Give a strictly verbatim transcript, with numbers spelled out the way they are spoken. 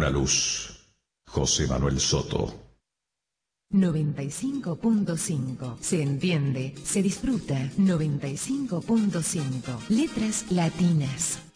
la luz. José Manuel Soto. noventa y cinco punto cinco. Se entiende, se disfruta. noventa y cinco punto cinco. Letras latinas.